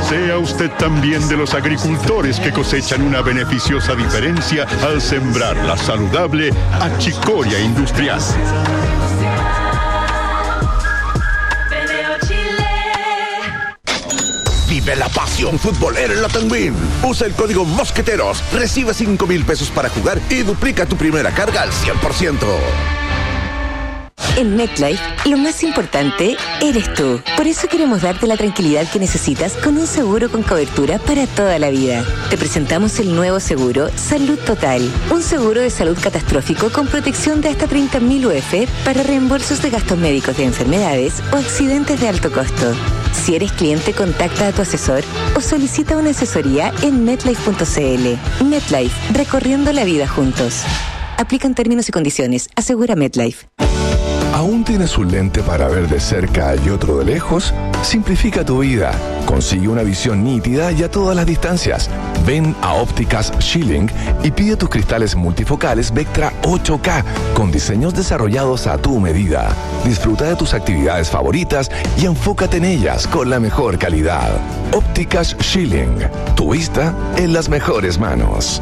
Sea usted también de los agricultores que cosechan una beneficiosa diferencia al sembrar la saludable achicoria industrial. Vive la pasión futbolera en la Tenguín. Usa el código Mosqueteros, recibe 5,000 pesos para jugar y duplica tu primera carga al 100%. En MetLife, lo más importante eres tú. Por eso queremos darte la tranquilidad que necesitas con un seguro con cobertura para toda la vida. Te presentamos el nuevo seguro Salud Total, un seguro de salud catastrófico con protección de hasta 30.000 UF para reembolsos de gastos médicos de enfermedades o accidentes de alto costo. Si eres cliente, contacta a tu asesor o solicita una asesoría en MetLife.cl. MetLife, recorriendo la vida juntos. Aplican términos y condiciones. Asegura MetLife. ¿Aún tienes un lente para ver de cerca y otro de lejos? Simplifica tu vida. Consigue una visión nítida y a todas las distancias. Ven a Ópticas Schilling y pide tus cristales multifocales Vectra 8K con diseños desarrollados a tu medida. Disfruta de tus actividades favoritas y enfócate en ellas con la mejor calidad. Ópticas Schilling. Tu vista en las mejores manos.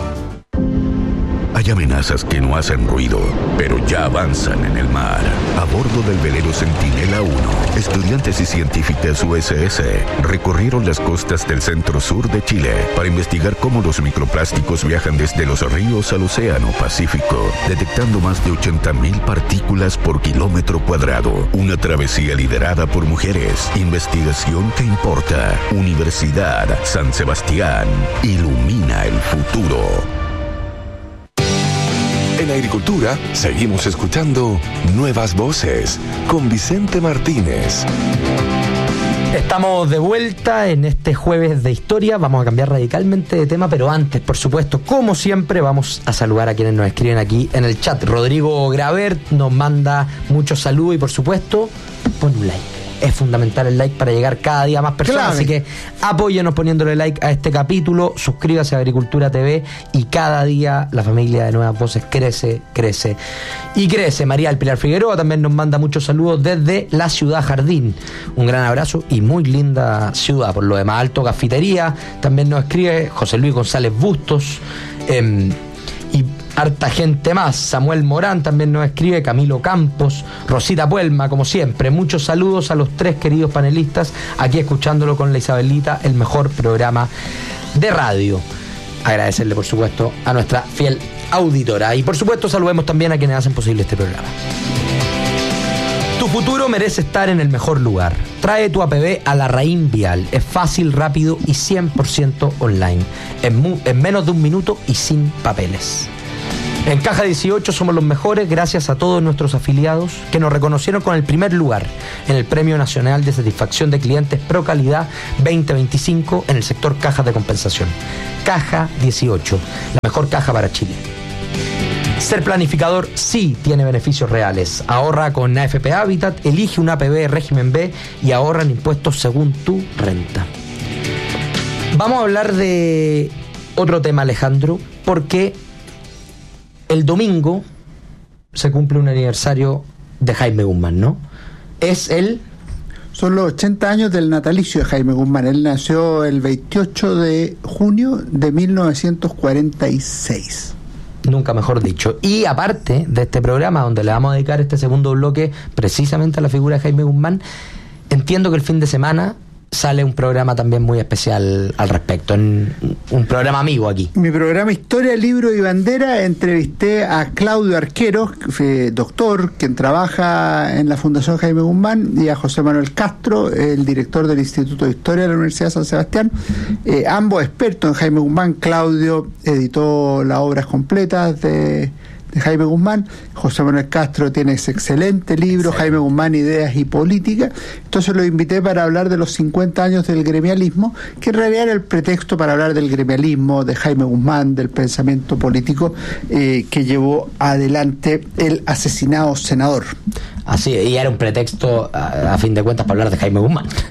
Hay amenazas que no hacen ruido, pero ya avanzan en el mar. A bordo del velero Centinela 1, estudiantes y científicas USS recorrieron las costas del centro-sur de Chile para investigar cómo los microplásticos viajan desde los ríos al océano Pacífico, detectando más de 80.000 partículas por kilómetro cuadrado. Una travesía liderada por mujeres. Investigación que importa. Universidad San Sebastián. Ilumina el futuro. En Agricultura, seguimos escuchando Nuevas Voces con Vicente Martínez. Estamos de vuelta en este jueves de historia. Vamos a cambiar radicalmente de tema, pero antes, por supuesto, como siempre, vamos a saludar a quienes nos escriben aquí en el chat. Rodrigo Gravert nos manda muchos saludos y, por supuesto, pon un like. Es fundamental el like para llegar cada día a más personas. Clave. Así que apóyenos poniéndole like a este capítulo, suscríbase a Agricultura TV y cada día la familia de Nuevas Voces crece, crece y crece. María del Pilar Figueroa también nos manda muchos saludos desde la ciudad Jardín. Un gran abrazo y muy linda ciudad. Por lo demás, Alto Cafetería también nos escribe José Luis González Bustos y harta gente más. Samuel Morán también nos escribe, Camilo Campos, Rosita Puelma, como siempre. Muchos saludos a los tres queridos panelistas, aquí escuchándolo con la Isabelita, el mejor programa de radio. Agradecerle, por supuesto, a nuestra fiel auditora. Y, por supuesto, saludemos también a quienes hacen posible este programa. Tu futuro merece estar en el mejor lugar. Trae tu APB a Larraín Vial. Es fácil, rápido y 100% online. En menos de un minuto y sin papeles. En Caja 18 somos los mejores gracias a todos nuestros afiliados que nos reconocieron con el primer lugar en el Premio Nacional de Satisfacción de Clientes Pro Calidad 2025 en el sector cajas de compensación. Caja 18, la mejor caja para Chile. Ser planificador sí tiene beneficios reales. Ahorra con AFP Habitat, elige una APB régimen B y ahorra en impuestos según tu renta. Vamos a hablar de otro tema, Alejandro, porque el domingo se cumple un aniversario de Jaime Guzmán, ¿no? Son los 80 años del natalicio de Jaime Guzmán. Él nació el 28 de junio de 1946. Nunca mejor dicho. Y aparte de este programa, donde le vamos a dedicar este segundo bloque precisamente a la figura de Jaime Guzmán, entiendo que el fin de semana sale un programa también muy especial al respecto, un programa amigo aquí. Mi programa Historia, Libro y Bandera, entrevisté a Claudio Arquero, doctor, quien trabaja en la Fundación Jaime Guzmán, y a José Manuel Castro, el director del Instituto de Historia de la Universidad de San Sebastián, ambos expertos en Jaime Guzmán. Claudio editó las obras completas de Jaime Guzmán. José Manuel Castro tiene ese excelente libro, Jaime Guzmán, Ideas y Política. Entonces lo invité para hablar de los 50 años del gremialismo, que en realidad era el pretexto para hablar del gremialismo, de Jaime Guzmán, del pensamiento político que llevó adelante el asesinado senador. Así, y era un pretexto, a fin de cuentas, para hablar de Jaime Guzmán.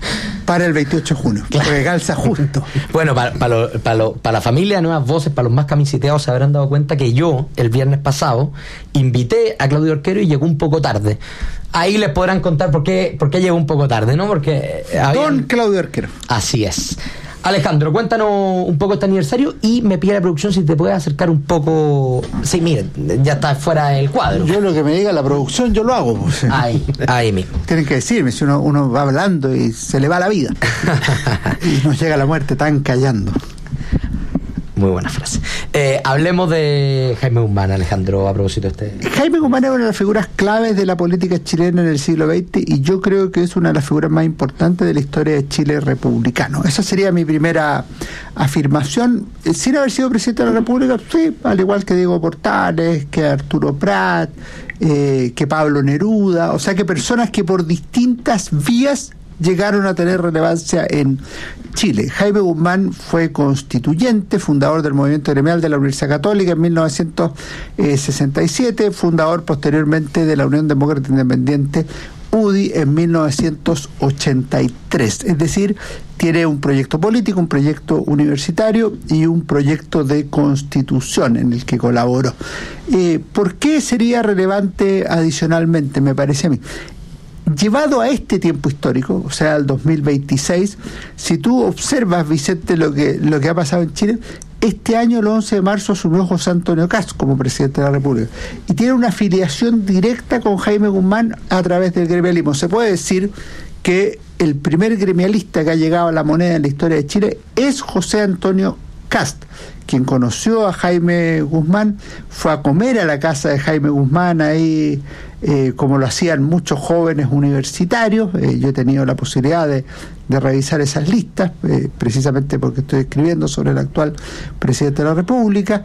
Para el 28 de junio, Claro. porque calza justo. Bueno, para la familia de Nuevas Voces, para los más camiseteados, se habrán dado cuenta que yo, el viernes pasado, invité a Claudio Arquero y llegó un poco tarde. Ahí les podrán contar por qué llegó un poco tarde, ¿no? Porque Don Claudio Arquero. Así es. Alejandro, cuéntanos un poco este aniversario y me pide la producción si te puedes acercar un poco. Sí, miren, ya está fuera del cuadro. Yo lo que me diga la producción, yo lo hago. Pues. Ahí mismo. Tienen que decirme si uno va hablando y se le va la vida. Y nos llega la muerte tan callando. Muy buena frase. Hablemos de Jaime Guzmán, Alejandro, a propósito de este. Jaime Guzmán es una de las figuras claves de la política chilena en el siglo XX y yo creo que es una de las figuras más importantes de la historia de Chile republicano. Esa sería mi primera afirmación. Sin haber sido presidente de la República, sí, al igual que Diego Portales, que Arturo Prat, que Pablo Neruda, o sea que personas que por distintas vías llegaron a tener relevancia en Chile. Jaime Guzmán fue constituyente, fundador del movimiento gremial de la Universidad Católica en 1967, fundador posteriormente de la Unión Demócrata Independiente UDI en 1983. Es decir, tiene un proyecto político, un proyecto universitario y un proyecto de constitución en el que colaboró. ¿Por qué sería relevante adicionalmente, me parece a mí? Llevado a este tiempo histórico, o sea, al 2026, si tú observas, Vicente, lo que ha pasado en Chile, este año, el 11 de marzo, asumió José Antonio Kast como presidente de la República y tiene una afiliación directa con Jaime Guzmán a través del gremialismo. Se puede decir que el primer gremialista que ha llegado a la moneda en la historia de Chile es José Antonio Kast, quien conoció a Jaime Guzmán, fue a comer a la casa de Jaime Guzmán ahí, como lo hacían muchos jóvenes universitarios. Yo he tenido la posibilidad de revisar esas listas, precisamente porque estoy escribiendo sobre el actual presidente de la República.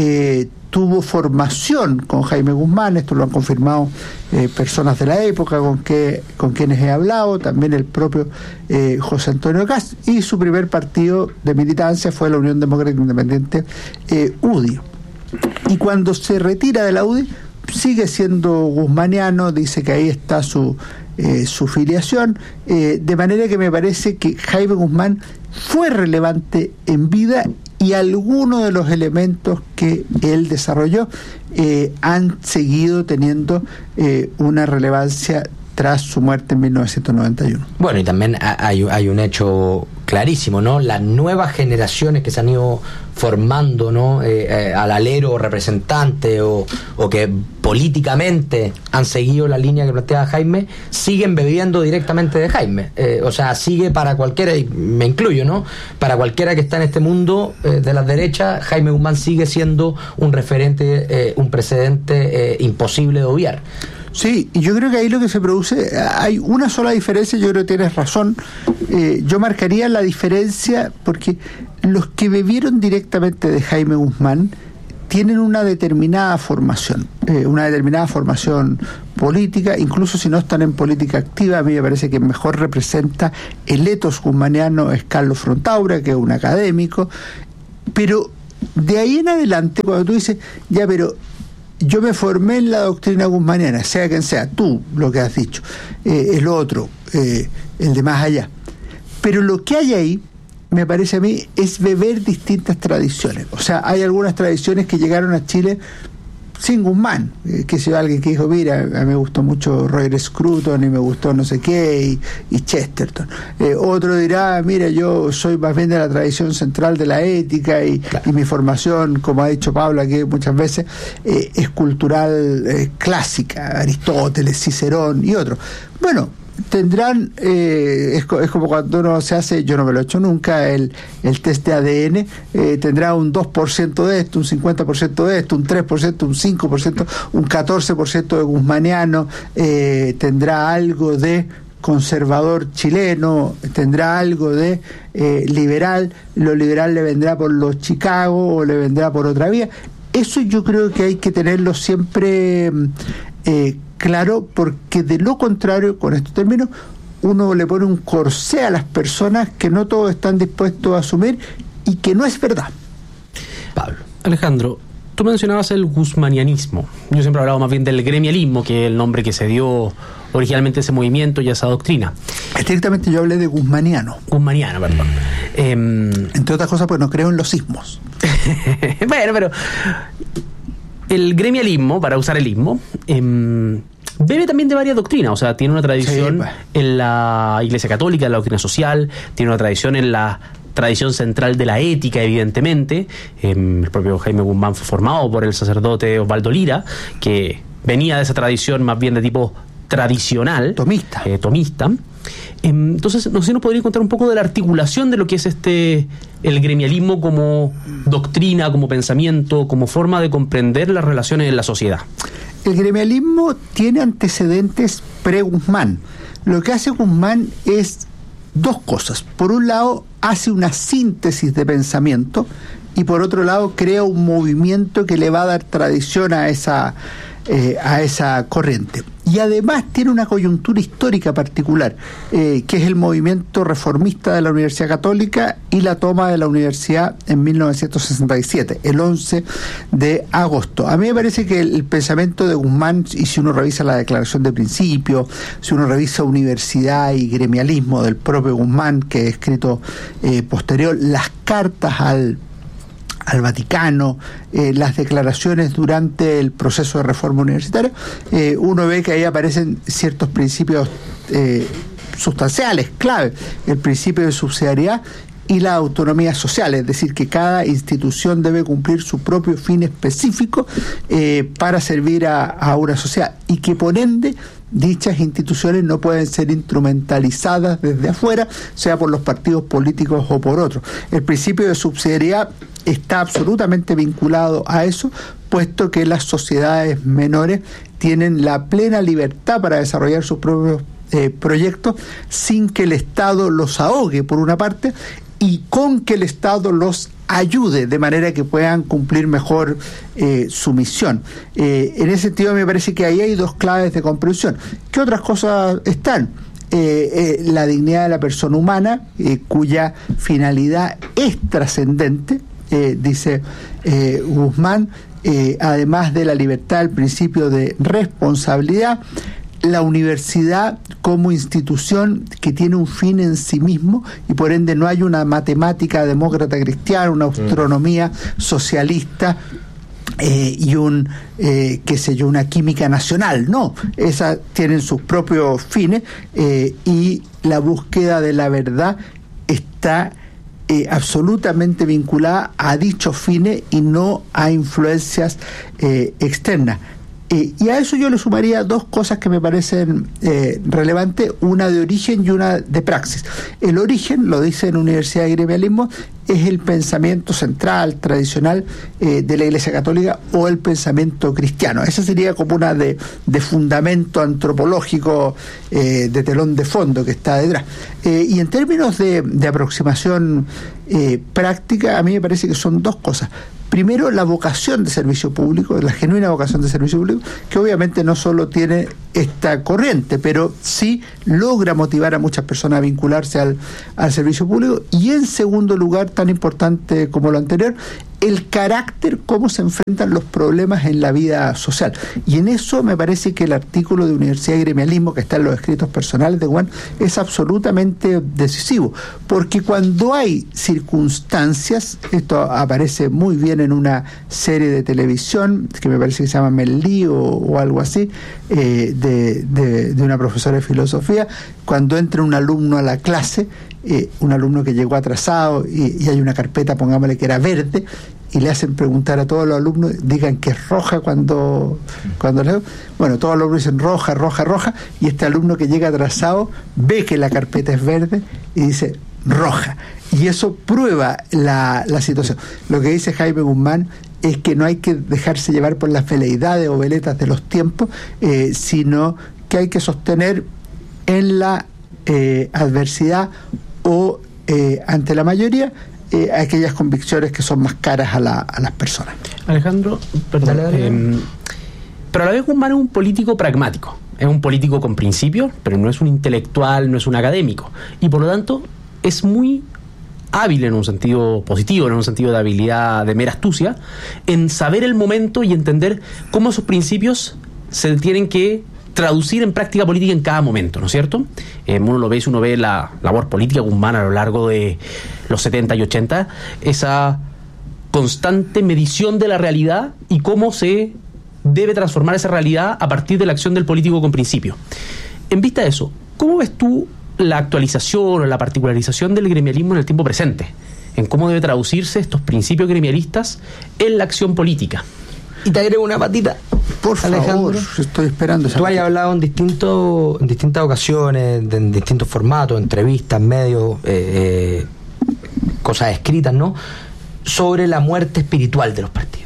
Tuvo formación con Jaime Guzmán, esto lo han confirmado personas de la época con quienes he hablado, también el propio José Antonio Kast, y su primer partido de militancia fue la Unión Demócrata Independiente UDI. Y cuando se retira de la UDI, sigue siendo guzmaniano, dice que ahí está su filiación, de manera que me parece que Jaime Guzmán fue relevante en vida y algunos de los elementos que él desarrolló han seguido teniendo una relevancia tras su muerte en 1991. Bueno, y también hay un hecho clarísimo, ¿no? Las nuevas generaciones que se han ido formando, ¿no? Al alero representante o que políticamente han seguido la línea que planteaba Jaime, siguen bebiendo directamente de Jaime. O sea, sigue para cualquiera, y me incluyo, ¿no? Para cualquiera que está en este mundo de las derechas, Jaime Guzmán sigue siendo un referente, un precedente imposible de obviar. Sí, y yo creo que ahí lo que se produce, hay una sola diferencia, yo creo que tienes razón, yo marcaría la diferencia porque los que bebieron directamente de Jaime Guzmán tienen una determinada formación política, incluso si no están en política activa. A mí me parece que mejor representa el ethos guzmaniano es Carlos Frontaura, que es un académico, pero de ahí en adelante, cuando tú dices, ya, pero yo me formé en la doctrina guzmaniana, sea quien sea, tú lo que has dicho, el otro, el de más allá. Pero lo que hay ahí, me parece a mí, es beber distintas tradiciones. O sea, hay algunas tradiciones que llegaron a Chile sin Guzmán, que si alguien que dijo, mira, a mí me gustó mucho Roger Scruton y me gustó no sé qué, y Chesterton. Otro dirá, mira, yo soy más bien de la tradición central de la ética y mi formación, como ha dicho Pablo aquí muchas veces, es cultural clásica, Aristóteles, Cicerón y otros. Bueno, tendrán, es como cuando uno se hace, yo no me lo he hecho nunca, el test de ADN, tendrá un 2% de esto, un 50% de esto, un 3%, un 5%, un 14% de guzmaniano, tendrá algo de conservador chileno, tendrá algo de liberal, lo liberal le vendrá por los Chicago o le vendrá por otra vía. Eso yo creo que hay que tenerlo siempre claro, porque de lo contrario, con este término, uno le pone un corsé a las personas que no todos están dispuestos a asumir y que no es verdad. Pablo. Alejandro, tú mencionabas el guzmanianismo. Yo siempre he hablado más bien del gremialismo, que es el nombre que se dio originalmente a ese movimiento y a esa doctrina. Estrictamente yo hablé de guzmaniano. Guzmaniano, perdón. Entre otras cosas, pues no creo en los sismos. Bueno, pero el gremialismo, para usar el ismo, bebe también de varias doctrinas. O sea, tiene una tradición en la Iglesia Católica, en la doctrina social, tiene una tradición en la tradición central de la ética, evidentemente. El propio Jaime Guzmán fue formado por el sacerdote Osvaldo Lira, que venía de esa tradición más bien de tipo tradicional, tomista. Entonces, no sé si nos podría contar un poco de la articulación de lo que es el gremialismo como doctrina, como pensamiento, como forma de comprender las relaciones en la sociedad. El gremialismo tiene antecedentes pre-Guzmán. Lo que hace Guzmán es dos cosas. Por un lado, hace una síntesis de pensamiento y por otro lado, crea un movimiento que le va a dar tradición a esa corriente. Y además tiene una coyuntura histórica particular, que es el movimiento reformista de la Universidad Católica y la toma de la universidad en 1967, el 11 de agosto. A mí me parece que el pensamiento de Guzmán, y si uno revisa la declaración de principio, si uno revisa Universidad y Gremialismo del propio Guzmán, que es escrito posterior, las cartas al Vaticano, las declaraciones durante el proceso de reforma universitaria, uno ve que ahí aparecen ciertos principios sustanciales, clave, el principio de subsidiariedad y la autonomía social, es decir, que cada institución debe cumplir su propio fin específico para servir a una sociedad, y que por ende dichas instituciones no pueden ser instrumentalizadas desde afuera, sea por los partidos políticos o por otros. El principio de subsidiariedad está absolutamente vinculado a eso, puesto que las sociedades menores tienen la plena libertad para desarrollar sus propios proyectos sin que el Estado los ahogue, por una parte, y con que el Estado los ayude de manera que puedan cumplir mejor su misión. En ese sentido me parece que ahí hay dos claves de comprensión. ¿Qué otras cosas están? La dignidad de la persona humana, cuya finalidad es trascendente, dice Guzmán, además de la libertad, el principio de responsabilidad, la universidad como institución que tiene un fin en sí mismo, y por ende no hay una matemática demócrata cristiana, una astronomía socialista y una química nacional. No, esas tienen sus propios fines, y la búsqueda de la verdad está absolutamente vinculada a dichos fines y no a influencias externas. Y a eso yo le sumaría dos cosas que me parecen relevantes, una de origen y una de praxis. El origen, lo dice en Universidad de Gremialismo, es el pensamiento central, tradicional de la Iglesia Católica, o el pensamiento cristiano. Esa sería como una de fundamento antropológico, de telón de fondo que está detrás. Y en términos de aproximación práctica, a mí me parece que son dos cosas. Primero, la vocación de servicio público, la genuina vocación de servicio público, que obviamente no solo tiene esta corriente, pero sí logra motivar a muchas personas a vincularse al servicio público. Y en segundo lugar, tan importante como lo anterior, el carácter, cómo se enfrentan los problemas en la vida social. Y en eso me parece que el artículo de Universidad y Gremialismo, que está en los escritos personales de Juan, es absolutamente decisivo, porque cuando hay circunstancias, esto aparece muy bien en una serie de televisión que me parece que se llama Melí o algo así, de una profesora de filosofía, cuando entra un alumno a la clase, un alumno que llegó atrasado y hay una carpeta, pongámosle que era verde, y le hacen preguntar a todos los alumnos, digan que es roja cuando bueno, todos los alumnos dicen roja, roja, roja, y este alumno que llega atrasado ve que la carpeta es verde y dice roja, y eso prueba la situación. Lo que dice Jaime Guzmán es que no hay que dejarse llevar por las veleidades o veletas de los tiempos, sino que hay que sostener en la adversidad o ante la mayoría aquellas convicciones que son más caras a las personas. Alejandro, perdón, pero a la vez Guzmán es un político pragmático, es un político con principios, pero no es un intelectual, no es un académico, y por lo tanto es muy hábil en un sentido positivo, en un sentido de habilidad, de mera astucia, en saber el momento y entender cómo esos principios se tienen que traducir en práctica política en cada momento, ¿no es cierto? Uno ve la labor política de Guzmán a lo largo de los 70 y 80, esa constante medición de la realidad y cómo se debe transformar esa realidad a partir de la acción del político con principio. En vista de eso, ¿cómo ves tú la actualización o la particularización del gremialismo en el tiempo presente? En cómo debe traducirse estos principios gremialistas en la acción política. Y te agrego una patita. Por favor, estoy esperando. Tú hayas hablado en distintas ocasiones, en distintos formatos, entrevistas, medios, cosas escritas, ¿no? Sobre la muerte espiritual de los partidos.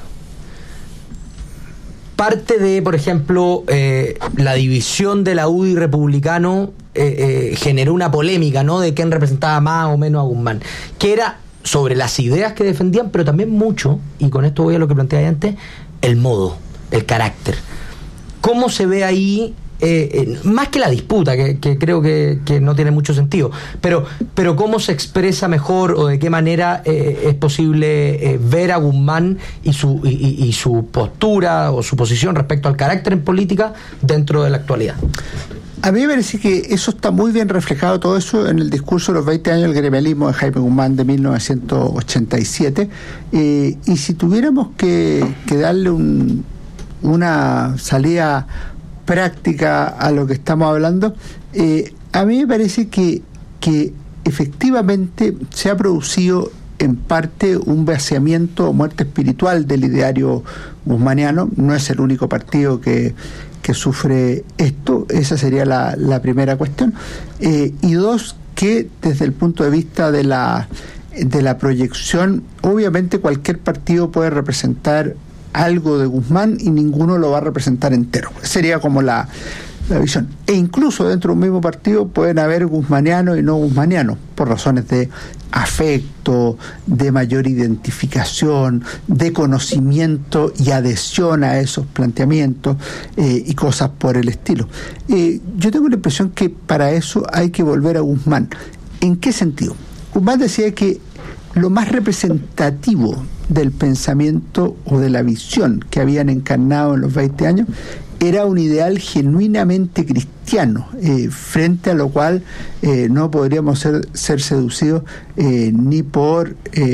Parte de, por ejemplo, la división de la UDI republicano generó una polémica, ¿no? De quién representaba más o menos a Guzmán, que era sobre las ideas que defendían, pero también mucho, y con esto voy a lo que planteaba antes, el modo, el carácter. ¿Cómo se ve ahí, más que la disputa, que creo que no tiene mucho sentido, pero cómo se expresa mejor o de qué manera es posible ver a Guzmán y su postura o su posición respecto al carácter en política dentro de la actualidad? A mí me parece que eso está muy bien reflejado, todo eso, en el discurso de los 20 años del gremialismo de Jaime Guzmán de 1987. Y si tuviéramos que darle una salida práctica a lo que estamos hablando, a mí me parece que efectivamente se ha producido en parte un vaciamiento o muerte espiritual del ideario guzmaniano. No es el único partido que sufre esto, esa sería la primera cuestión. Y dos, que desde el punto de vista de la proyección, obviamente cualquier partido puede representar algo de Guzmán y ninguno lo va a representar entero. Sería como la visión. E incluso dentro de un mismo partido pueden haber guzmanianos y no guzmanianos, por razones de afecto, de mayor identificación, de conocimiento y adhesión a esos planteamientos y cosas por el estilo. Yo tengo la impresión que para eso hay que volver a Guzmán. ¿En qué sentido? Guzmán decía que lo más representativo del pensamiento o de la visión que habían encarnado en los 20 años era un ideal genuinamente cristiano, frente a lo cual no podríamos ser seducidos ni por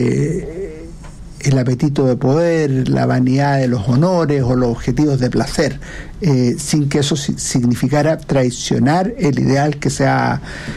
el apetito de poder, la vanidad de los honores o los objetivos de placer, sin que eso significara traicionar el ideal que se ha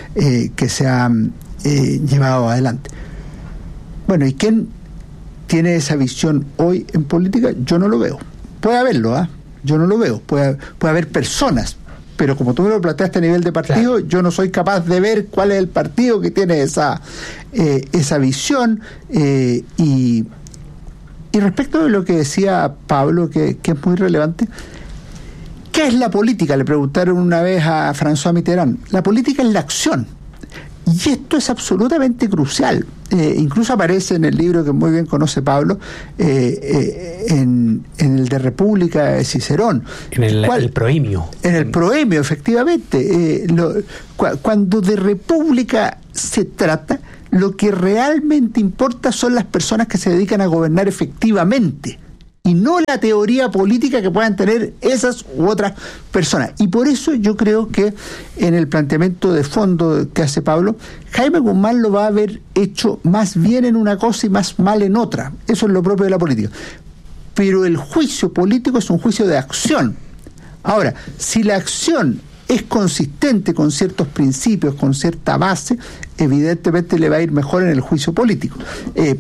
llevado adelante. Bueno, ¿y quién tiene esa visión hoy en política? Yo no lo veo. Puede haberlo, yo no lo veo. Puede haber personas, pero como tú me lo planteaste a nivel de partido, claro, yo no soy capaz de ver cuál es el partido que tiene esa visión. Y respecto de lo que decía Pablo, que es muy relevante, ¿qué es la política? Le preguntaron una vez a François Mitterrand. La política es la acción. Y esto es absolutamente crucial. Incluso aparece en el libro que muy bien conoce Pablo, en el de República de Cicerón. En el proemio. En el proemio, efectivamente. Cuando de república se trata, lo que realmente importa son las personas que se dedican a gobernar efectivamente, y no la teoría política que puedan tener esas u otras personas. Y por eso yo creo que en el planteamiento de fondo que hace Pablo, Jaime Guzmán lo va a haber hecho más bien en una cosa y más mal en otra. Eso es lo propio de la política. Pero el juicio político es un juicio de acción. Ahora, si la acción es consistente con ciertos principios, con cierta base, evidentemente le va a ir mejor en el juicio político.